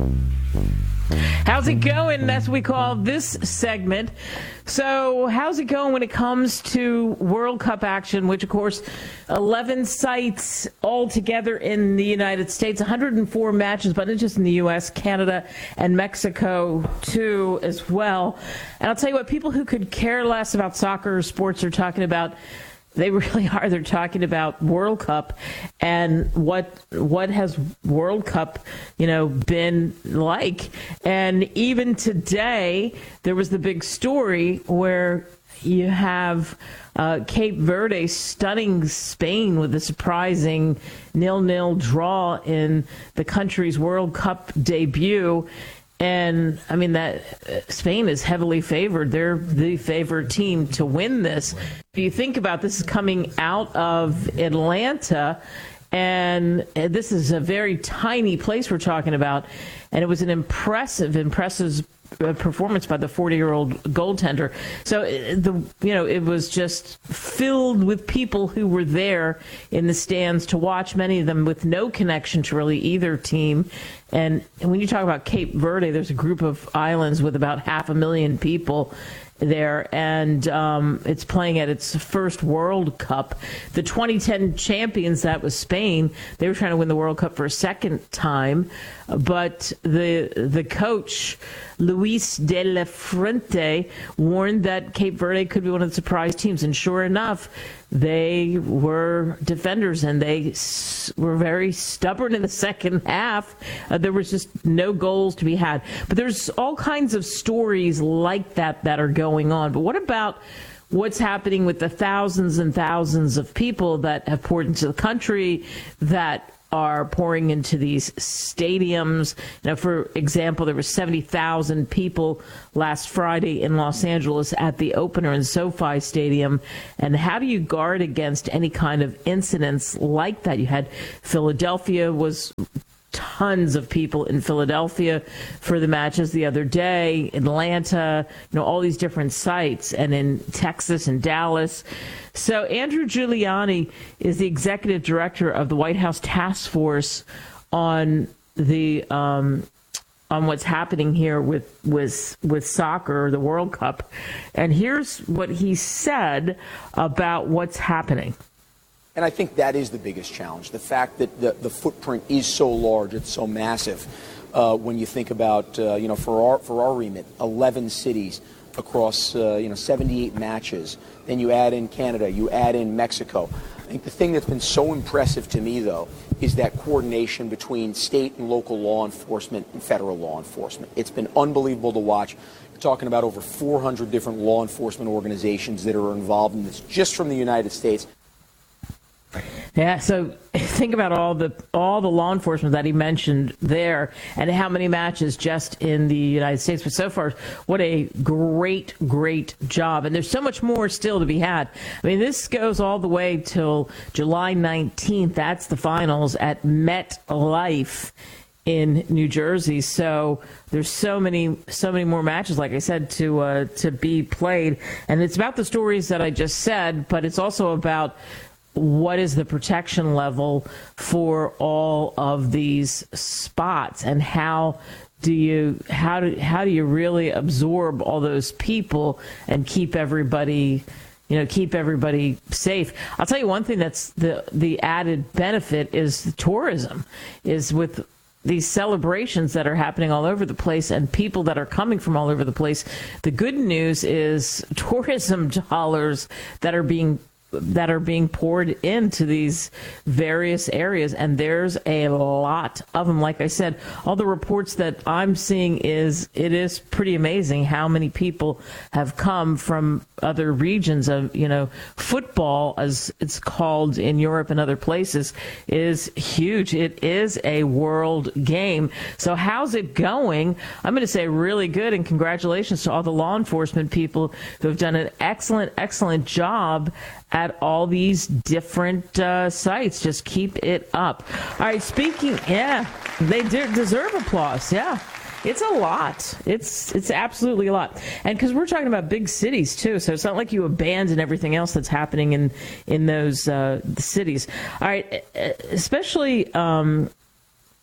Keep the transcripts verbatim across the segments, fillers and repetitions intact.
How's it going? That's what we call this segment. So how's it going when it comes to World Cup action, which, of course, eleven sites altogether in the United States, one hundred four matches, but not just in the U S, Canada, and Mexico, too, as well. And I'll tell you what, people who could care less about soccer or sports are talking about. They really are. They're talking about World Cup and what what has World Cup, you know, been like. And even today, there was the big story where you have uh, Cape Verde stunning Spain with a surprising nil-nil draw in the country's World Cup debut. And, I mean, that uh, Spain is heavily favored. They're the favored team to win this. If you think about this, is coming out of Atlanta, and this is a very tiny place we're talking about. And it was an impressive, impressive performance by the forty-year-old goaltender. So, the you know, it was just filled with people who were there in the stands to watch, many of them with no connection to really either team. And when you talk about Cape Verde, there's a group of islands with about half a million people there, and um, it's playing at its first World Cup. The twenty ten champions, that was Spain, they were trying to win the World Cup for a second time, but the the coach, Luis de la Fuente, warned that Cape Verde could be one of the surprise teams, and sure enough, they were defenders, and they s- were very stubborn in the second half. Uh, there was just no goals to be had. But there's all kinds of stories like that that are going on. But what about what's happening with the thousands and thousands of people that have poured into the country, that are pouring into these stadiums? You know, for example, there were seventy thousand people last Friday in Los Angeles at the opener in SoFi Stadium. And how do you guard against any kind of incidents like that? You had Philadelphia was tons of people in Philadelphia for the matches the other day, Atlanta, you know, all these different sites, and in Texas and Dallas. So Andrew Giuliani is the executive director of the White House Task Force on the um, on what's happening here with with with soccer, the World Cup. And here's what he said about what's happening. And I think that is the biggest challenge, the fact that the, the footprint is so large, it's so massive. Uh, when you think about, uh, you know, for our for our remit, eleven cities across, uh, you know, seventy-eight matches. Then you add in Canada, you add in Mexico. I think the thing that's been so impressive to me, though, is that coordination between state and local law enforcement and federal law enforcement. It's been unbelievable to watch. You're talking about over four hundred different law enforcement organizations that are involved in this, just from the United States. Yeah, so think about all the all the law enforcement that he mentioned there, and how many matches just in the United States. But so far, what a great, great job. And there's so much more still to be had. I mean, this goes all the way till July nineteenth. That's the finals at MetLife in New Jersey. So there's so many, so many more matches, like I said, to uh, to be played. And it's about the stories that I just said, but it's also about what is the protection level for all of these spots, and how do you how do how do you really absorb all those people and keep everybody you know keep everybody safe? I'll tell you one thing that's the the added benefit is the tourism, is with these celebrations that are happening all over the place and people that are coming from all over the place. The good news is tourism dollars that are being that are being poured into these various areas, and there's a lot of them. Like I said, all the reports that I'm seeing is it is pretty amazing how many people have come from other regions of, you know, football, as it's called in Europe and other places, is huge. It is a world game. So how's it going? I'm going to say really good, and congratulations to all the law enforcement people who have done an excellent, excellent job at all these different uh, sites. Just keep it up. All right, speaking, yeah, they de- deserve applause. Yeah, it's a lot. It's it's absolutely a lot. And because we're talking about big cities, too, so it's not like you abandon everything else that's happening in, in those uh, cities. All right, especially um,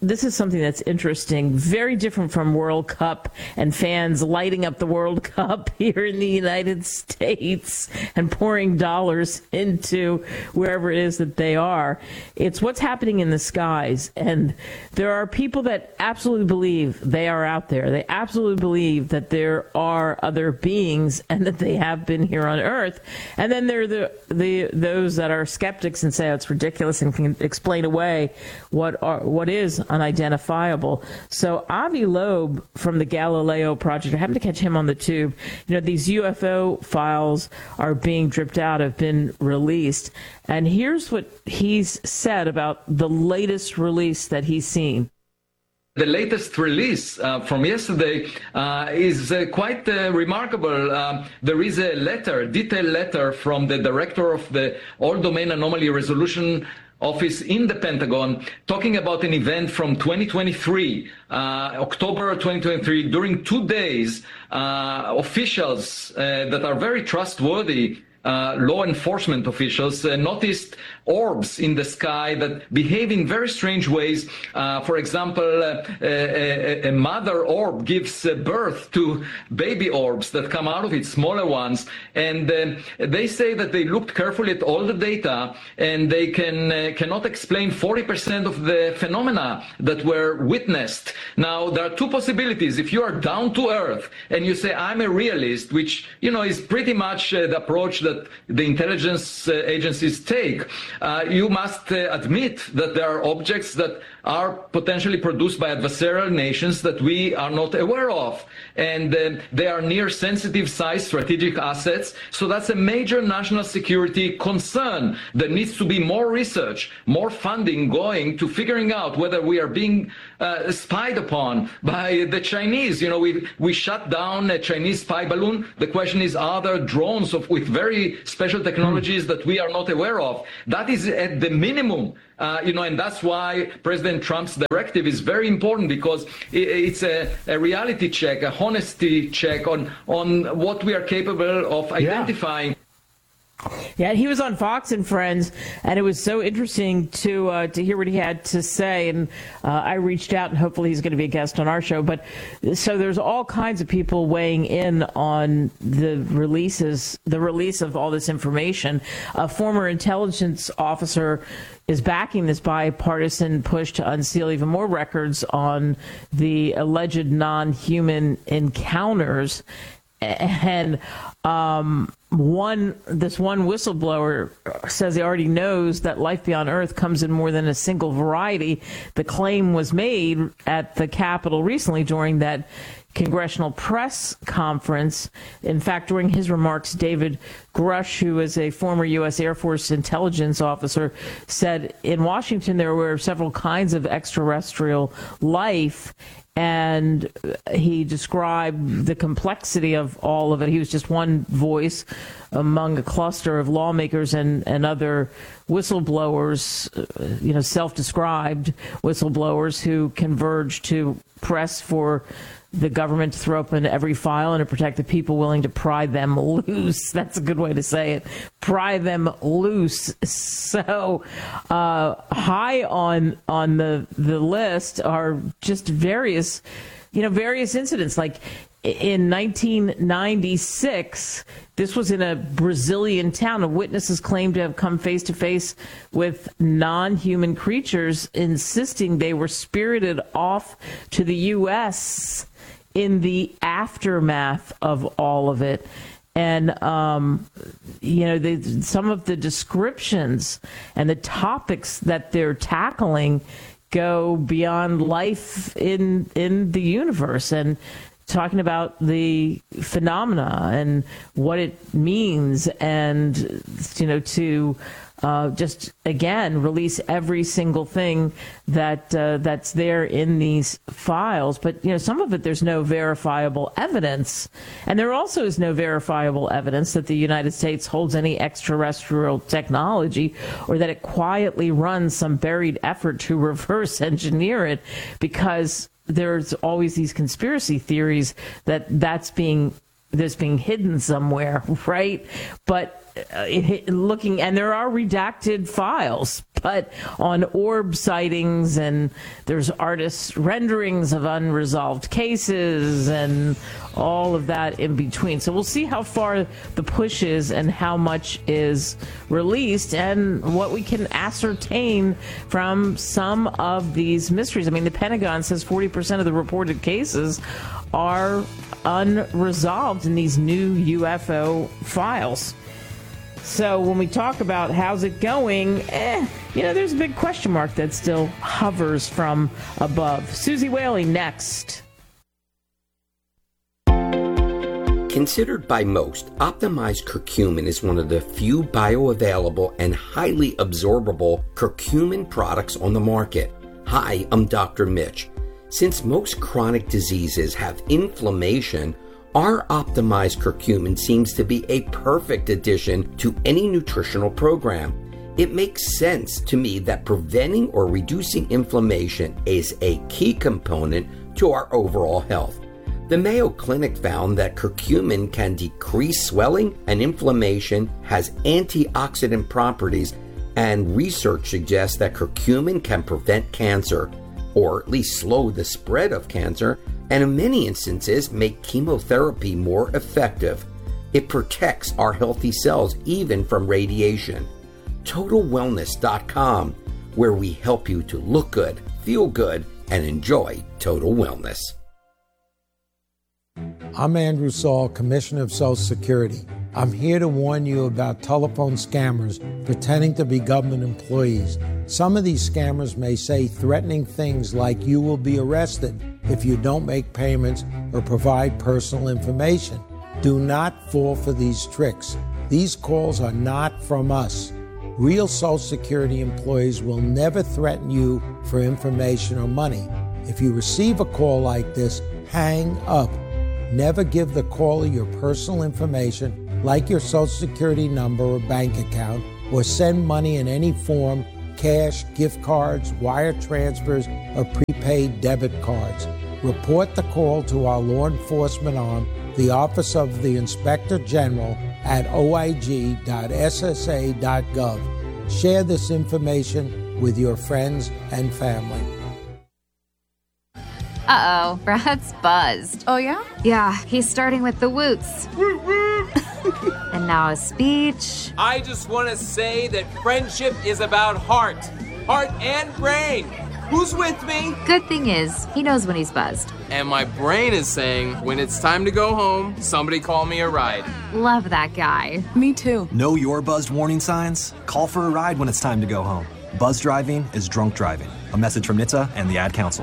this is something that's interesting, very different from World Cup and fans lighting up the World Cup here in the United States and pouring dollars into wherever it is that they are. It's what's happening in the skies. And there are people that absolutely believe they are out there. They absolutely believe that there are other beings and that they have been here on Earth. And then there are the, the those that are skeptics and say, oh, it's ridiculous and can explain away what are, what is unidentifiable. So Avi Loeb from the Galileo Project, I happened to catch him on the tube. You know, these U F O files are being dripped out, have been released. And here's what he's said about the latest release that he's seen. The latest release uh, from yesterday uh, is uh, quite uh, remarkable. Um, there is a letter, detailed letter from the director of the All Domain Anomaly Resolution Office in the Pentagon, talking about an event from twenty twenty-three, uh, October twenty twenty-three. During two days, uh, officials uh, that are very trustworthy, Uh, law enforcement officials uh, noticed orbs in the sky that behave in very strange ways. Uh, for example, uh, a, a mother orb gives uh, birth to baby orbs that come out of it, smaller ones. And uh, they say that they looked carefully at all the data and they can uh, cannot explain forty percent of the phenomena that were witnessed. Now, there are two possibilities. If you are down to earth and you say, I'm a realist, which, you know, is pretty much uh, the approach that the intelligence uh, agencies take, uh, you must uh, admit that there are objects that are potentially produced by adversarial nations that we are not aware of. And uh, they are near sensitive size strategic assets. So that's a major national security concern. There needs to be more research, more funding going to figuring out whether we are being uh, spied upon by the Chinese. You know, we we shut down a Chinese spy balloon. The question is, are there drones of, with very special technologies that we are not aware of? That is at the minimum. Uh, you know, and that's why President Trump's directive is very important, because it, it's a, a reality check, a honesty check on, on what we are capable of identifying. Yeah. Yeah, he was on Fox and Friends, and it was so interesting to uh, to hear what he had to say. And uh, I reached out, and hopefully he's going to be a guest on our show. But so there's all kinds of people weighing in on the releases, the release of all this information. A former intelligence officer is backing this bipartisan push to unseal even more records on the alleged non-human encounters. And um, one, this one whistleblower says he already knows that life beyond Earth comes in more than a single variety. The claim was made at the Capitol recently during that congressional press conference. In fact, during his remarks, David Grush, who is a former U S Air Force intelligence officer, said in Washington there were several kinds of extraterrestrial life. And he described the complexity of all of it. He was just one voice among a cluster of lawmakers and, and other whistleblowers, you know, self-described whistleblowers who converged to press for the government to throw open every file and to protect the people willing to pry them loose. That's a good way to say it. Pry them loose. So uh, high on on the the list are just various, you know, various incidents. Like in nineteen ninety-six, this was in a Brazilian town. A witnesses claimed to have come face to face with non-human creatures, insisting they were spirited off to the U S in the aftermath of all of it. And, um, you know, the, some of the descriptions and the topics that they're tackling go beyond life in in the universe, and talking about the phenomena and what it means, and, you know, to uh, just, again, release every single thing that uh, that's there in these files. But, you know, some of it, there's no verifiable evidence. And there also is no verifiable evidence that the United States holds any extraterrestrial technology, or that it quietly runs some buried effort to reverse engineer it, because there's always these conspiracy theories that that's being that's being hidden somewhere, right? But uh, it, looking, and there are redacted files, but on orb sightings, and there's artist renderings of unresolved cases and all of that in between. So we'll see how far the push is and how much is released and what we can ascertain from some of these mysteries. I mean, the Pentagon says forty percent of the reported cases are unresolved in these new U F O files. So when we talk about how's it going, eh, you know, there's a big question mark that still hovers from above. Susie Whaley next. Considered by most, optimized curcumin is one of the few bioavailable and highly absorbable curcumin products on the market. Hi, I'm Doctor Mitch. Since most chronic diseases have inflammation, our optimized curcumin seems to be a perfect addition to any nutritional program. It makes sense to me that preventing or reducing inflammation is a key component to our overall health. The Mayo Clinic found that curcumin can decrease swelling and inflammation, has antioxidant properties, and research suggests that curcumin can prevent cancer, or at least slow the spread of cancer, and in many instances make chemotherapy more effective. It protects our healthy cells even from radiation. Total Wellness dot com, where we help you to look good, feel good, and enjoy total wellness. I'm Andrew Saul, Commissioner of Social Security. I'm here to warn you about telephone scammers pretending to be government employees. Some of these scammers may say threatening things like you will be arrested if you don't make payments or provide personal information. Do not fall for these tricks. These calls are not from us. Real Social Security employees will never threaten you for information or money. If you receive a call like this, hang up. Never give the caller your personal information, like your Social Security number or bank account, or send money in any form, cash, gift cards, wire transfers, or prepaid debit cards. Report the call to our law enforcement arm, the Office of the Inspector General, at o i g dot s s a dot gov. Share this information with your friends and family. Uh-oh, Brad's buzzed. Oh, yeah? Yeah, he's starting with the woots. And now a speech. I just want to say that friendship is about heart. Heart and brain. Who's with me? Good thing is, he knows when he's buzzed. And my brain is saying, when it's time to go home, somebody call me a ride. Love that guy. Me too. Know your buzzed warning signs? Call for a ride when it's time to go home. Buzz driving is drunk driving. A message from N H T S A and the Ad Council.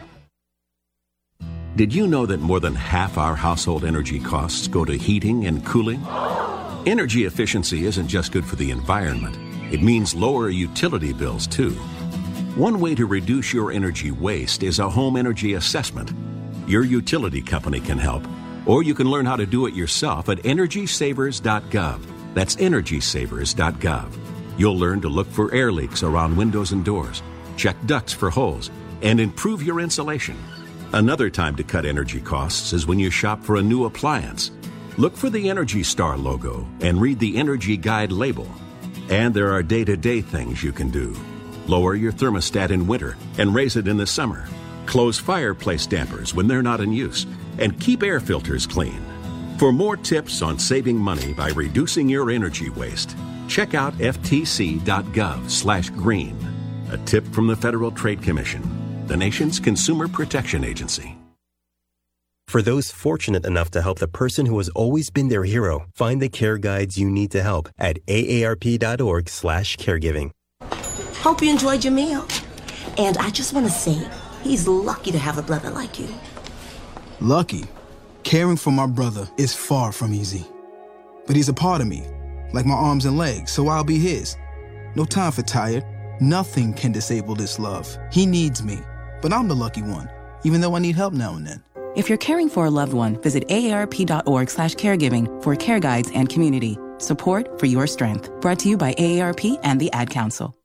Did you know that more than half our household energy costs go to heating and cooling? Energy efficiency isn't just good for the environment. It means lower utility bills, too. One way to reduce your energy waste is a home energy assessment. Your utility company can help, or you can learn how to do it yourself at energy savers dot gov. That's energy savers dot gov. You'll learn to look for air leaks around windows and doors, check ducts for holes, and improve your insulation. Another time to cut energy costs is when you shop for a new appliance. Look for the Energy Star logo and read the Energy Guide label. And there are day-to-day things you can do. Lower your thermostat in winter and raise it in the summer. Close fireplace dampers when they're not in use. And keep air filters clean. For more tips on saving money by reducing your energy waste, check out f t c dot gov slash green. A tip from the Federal Trade Commission, the nation's consumer protection agency. For those fortunate enough to help the person who has always been their hero, find the care guides you need to help at a a r p dot org slash caregiving. Hope you enjoyed your meal. And I just want to say, he's lucky to have a brother like you. Lucky? Caring for my brother is far from easy. But he's a part of me, like my arms and legs, so I'll be his. No time for tired. Nothing can disable this love. He needs me, but I'm the lucky one, even though I need help now and then. If you're caring for a loved one, visit a a r p dot org slash caregiving for care guides and community. Support for your strength. Brought to you by A A R P and the Ad Council.